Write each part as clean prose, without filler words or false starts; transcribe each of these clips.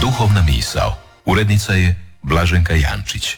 Duhovna misao. Urednica je Blaženka Jančić.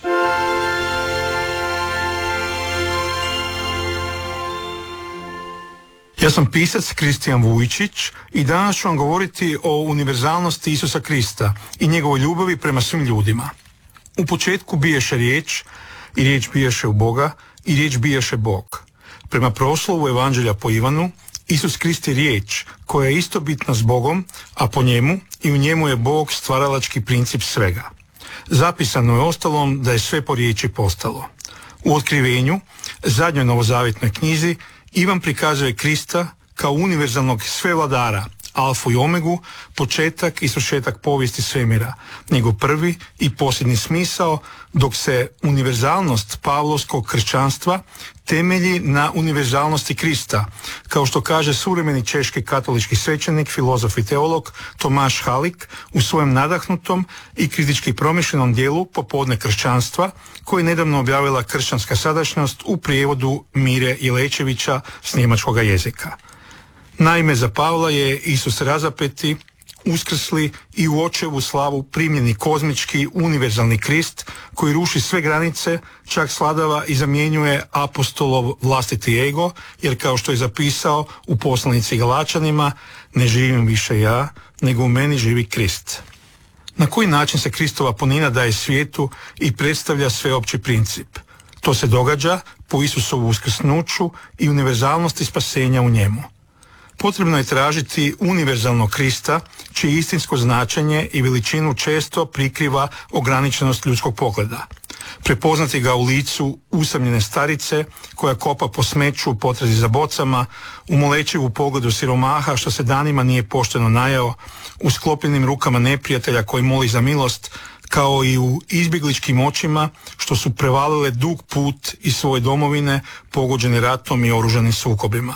Ja sam pisac Kristijan Vujčić i danas ću vam govoriti o univerzalnosti Isusa Krista i njegovoj ljubavi prema svim ljudima. U početku biješe riječ i riječ biješe u Boga i riječ biješe Bog. Prema proslovu Evanđelja po Ivanu, Isus Krist je riječ koja je istobitna s Bogom, a po njemu i u njemu je Bog stvaralački princip svega. Zapisano je ostalom da je sve po riječi postalo. U Otkrivenju, zadnjoj novozavjetnoj knjizi, Ivan prikazuje Krista kao univerzalnog svevladara, alfu i omegu, početak i svršetak povijesti svemira, njegov prvi i posljednji smisao, dok se univerzalnost pavlovskog kršćanstva temelji na univerzalnosti Krista, kao što kaže suvremeni češki katolički svećenik, filozof i teolog Tomaš Halik u svojem nadahnutom i kritički promišljenom dijelu Popodne kršćanstva, koji je nedavno objavila Kršćanska sadašnjost u prijevodu Mire Jelečevića s njemačkoga jezika. Naime, za Pavla je Isus razapeti, uskrsli i u očevu slavu primljeni kozmički univerzalni Krist koji ruši sve granice, čak svladava i zamjenjuje apostolov vlastiti ego, jer kao što je zapisao u poslanici Galačanima, ne živim više ja, nego u meni živi Krist. Na koji način se Kristova punina daje svijetu i predstavlja sveopći princip? To se događa po Isusovu uskrsnuću i univerzalnosti spasenja u njemu. Potrebno je tražiti univerzalnog Krista, čije istinsko značenje i veličinu često prikriva ograničenost ljudskog pogleda. Prepoznati ga u licu usamljene starice koja kopa po smeću u potrazi za bocama, u molečivu pogledu siromaha što se danima nije pošteno najeo, u sklopljenim rukama neprijatelja koji moli za milost, kao i u izbjegličkim očima što su prevalile dug put iz svoje domovine pogođene ratom i oružanim sukobima.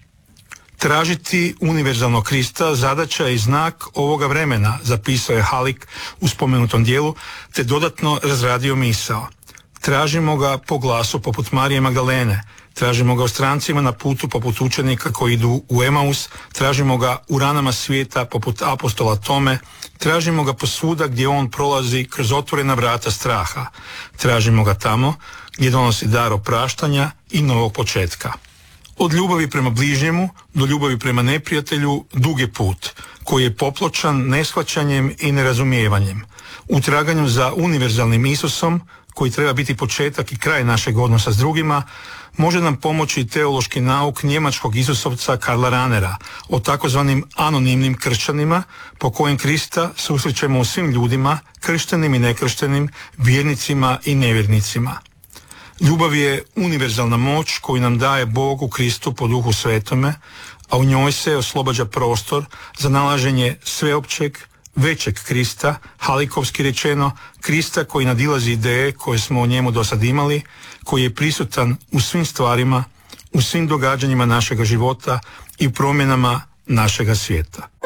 Tražiti univerzalnog Krista zadaća je i znak ovoga vremena, zapisao je Halik u spomenutom dijelu, te dodatno razradio misao. Tražimo ga po glasu poput Marije Magdalene, tražimo ga u strancima na putu poput učenika koji idu u Emaus, tražimo ga u ranama svijeta poput apostola Tome, tražimo ga posvuda gdje on prolazi kroz otvorena vrata straha, tražimo ga tamo gdje donosi dar opraštanja i novog početka. Od ljubavi prema bližnjemu do ljubavi prema neprijatelju dug je put, koji je popločan neshvaćanjem i nerazumijevanjem. U traganju za univerzalnim Isusom, koji treba biti početak i kraj našeg odnosa s drugima, može nam pomoći teološki nauk njemačkog Isusovca Karla Ranera o takozvanim anonimnim kršćanima, po kojem Krista susrećemo u svim ljudima, krštenim i nekrštenim, vjernicima i nevjernicima. Ljubav je univerzalna moć koju nam daje Bog u Kristu po Duhu Svetome, a u njoj se oslobađa prostor za nalaženje sveopćeg, većeg Krista, halikovski rečeno, Krista koji nadilazi ideje koje smo o njemu do sad imali, koji je prisutan u svim stvarima, u svim događanjima našega života i u promjenama našega svijeta.